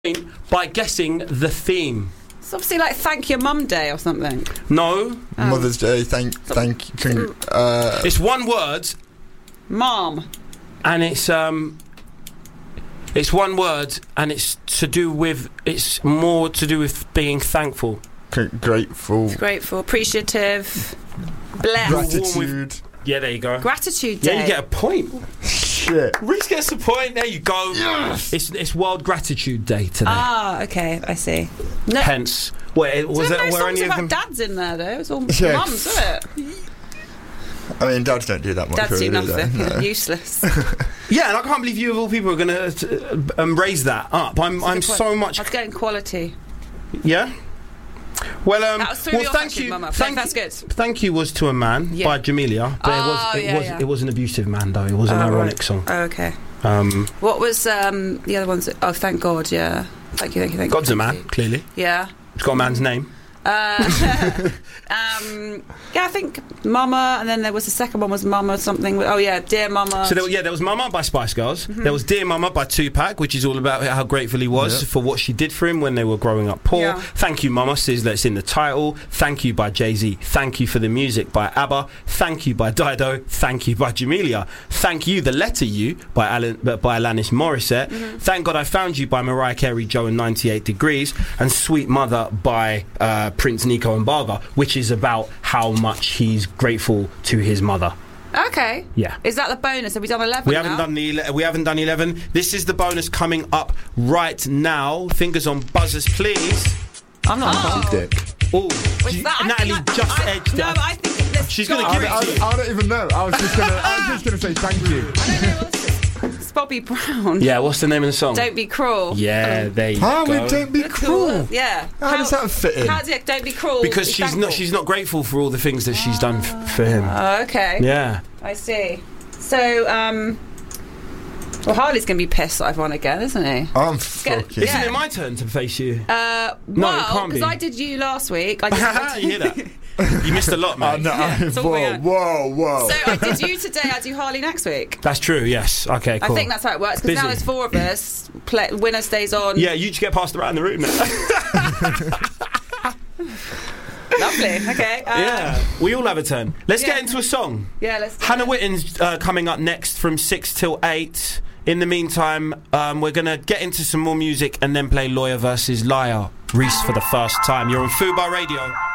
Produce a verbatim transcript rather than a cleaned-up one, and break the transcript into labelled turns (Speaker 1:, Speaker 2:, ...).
Speaker 1: by guessing the theme.
Speaker 2: It's obviously like Thank Your Mum Day or something.
Speaker 1: No.
Speaker 2: Oh.
Speaker 3: Mother's Day, thank, thank, con- uh,
Speaker 1: It's one word,
Speaker 2: Mom.
Speaker 1: and it's um, it's one word, and it's to do with. It's more to do with being thankful.
Speaker 3: c- grateful,
Speaker 2: Grateful, appreciative, blessed.
Speaker 3: gratitude.
Speaker 1: Yeah, there you go.
Speaker 2: Gratitude Day.
Speaker 1: Yeah, you get a point.
Speaker 3: Shit.
Speaker 1: Reese gets a point. There you go.
Speaker 3: Yes.
Speaker 1: It's it's World Gratitude Day today.
Speaker 2: Ah, okay, I see. No,
Speaker 1: Hence, wait, was
Speaker 2: there
Speaker 1: that
Speaker 2: were no
Speaker 1: where
Speaker 2: songs
Speaker 1: any of
Speaker 2: about
Speaker 1: them?
Speaker 2: dads in there though. It was all
Speaker 3: Yeah.
Speaker 2: mums, wasn't it?
Speaker 3: I mean, dads don't do that much.
Speaker 2: Dads
Speaker 3: really,
Speaker 2: do
Speaker 3: do they?
Speaker 2: nothing.
Speaker 3: No.
Speaker 2: Useless.
Speaker 1: Yeah, and I can't believe you of all people are going to um, raise that up. I'm I'm
Speaker 2: Good point.
Speaker 1: so much.
Speaker 2: I was getting quality.
Speaker 1: Yeah. Well, um,
Speaker 2: That was through
Speaker 1: well,
Speaker 2: your
Speaker 1: thank
Speaker 2: fucking
Speaker 1: you.
Speaker 2: mama. No,
Speaker 1: Thank
Speaker 2: that's
Speaker 1: you.
Speaker 2: good.
Speaker 1: Thank you was to a man
Speaker 2: Yeah.
Speaker 1: by Jamelia, but it was
Speaker 2: Oh,
Speaker 1: it
Speaker 2: yeah,
Speaker 1: was
Speaker 2: yeah.
Speaker 1: it was an abusive man though. It was an
Speaker 2: Oh,
Speaker 1: ironic
Speaker 2: right.
Speaker 1: song.
Speaker 2: Oh, okay.
Speaker 1: Um,
Speaker 2: What was um, the other ones? Oh, thank God, yeah. Thank you, thank you, thank you.
Speaker 1: God's a man, clearly.
Speaker 2: Yeah.
Speaker 1: It's got a man's name.
Speaker 2: Uh, um, yeah, I think Mama, and then there was the second one was Mama something. Oh yeah, Dear Mama.
Speaker 1: So there, yeah, there was Mama by Spice Girls.
Speaker 2: Mm-hmm.
Speaker 1: There was Dear Mama by Tupac, which is all about how grateful he was
Speaker 3: Yeah.
Speaker 1: for what she did for him when they were growing up poor.
Speaker 2: Yeah.
Speaker 1: Thank You Mama says that's in the title. Thank You by Jay-Z. Thank You for the Music by ABBA. Thank You by Dido. Thank You by Jamelia. Thank You, the letter U by Alan, by Alanis Morissette.
Speaker 2: Mm-hmm.
Speaker 1: Thank God I Found You by Mariah Carey, Joe and ninety-eight Degrees. And Sweet Mother by uh, Prince, Nico and Barga, which is about how much he's grateful to his mother.
Speaker 2: Okay.
Speaker 1: Yeah.
Speaker 2: Is that the bonus? Have we done eleven?
Speaker 1: We haven't
Speaker 2: now?
Speaker 1: done the ele- we haven't done eleven. This is the bonus coming up right now. Fingers on buzzers, please.
Speaker 2: I'm not.
Speaker 3: Oh. Dick.
Speaker 1: Oh,
Speaker 2: What's that? I
Speaker 1: Natalie
Speaker 2: think I-
Speaker 1: just
Speaker 2: I-
Speaker 1: edged
Speaker 2: No,
Speaker 1: it.
Speaker 2: but I think this.
Speaker 1: She's gonna
Speaker 3: I,
Speaker 1: give it
Speaker 3: I,
Speaker 1: to you.
Speaker 3: I don't even know. I was just gonna. I was just gonna say thank you.
Speaker 2: I don't know what's this. It's Bobby Brown.
Speaker 1: Yeah, what's the name of the song?
Speaker 2: Don't be cruel.
Speaker 1: Yeah,
Speaker 2: Um,
Speaker 1: there you
Speaker 3: How
Speaker 1: go.
Speaker 3: we don't be cruel.
Speaker 2: Yeah.
Speaker 3: How does that fit in?
Speaker 2: How does it? Don't be cruel.
Speaker 1: Because
Speaker 2: be
Speaker 1: she's
Speaker 2: thankful.
Speaker 1: not she's not grateful for all the things that she's done f- for him.
Speaker 2: Oh, okay.
Speaker 1: Yeah.
Speaker 2: I see. So, um, well, Harley's going to be pissed that I've won again, isn't he?
Speaker 3: I'm
Speaker 2: get-
Speaker 3: fucking.
Speaker 1: Isn't
Speaker 2: Yeah.
Speaker 1: it my turn to face you?
Speaker 2: Uh,
Speaker 1: No, it
Speaker 2: well,
Speaker 1: can't be.
Speaker 2: because I did you last week. I just,
Speaker 1: you hear that? You missed a lot,
Speaker 3: Oh,
Speaker 1: mate.
Speaker 3: no,
Speaker 2: Yeah, it's all
Speaker 3: whoa,
Speaker 2: going on.
Speaker 3: whoa, whoa.
Speaker 2: So I did you today. I do Harley next week.
Speaker 1: That's true. Yes. Okay. Cool.
Speaker 2: I think that's how it works. Because now
Speaker 1: Busy.
Speaker 2: there's four of us. Play, winner stays on.
Speaker 1: Yeah, you just get passed around the room.
Speaker 2: Lovely. Okay. Uh,
Speaker 1: Yeah, we all have a turn. Let's
Speaker 2: Yeah.
Speaker 1: get into a song.
Speaker 2: Yeah. Let's. do
Speaker 1: Hannah
Speaker 2: it.
Speaker 1: Witten's uh, coming up next from six till eight. In the meantime, um, we're going to get into some more music and then play Lawyer versus Liar. Reese for the first time. You're on Fubar Radio.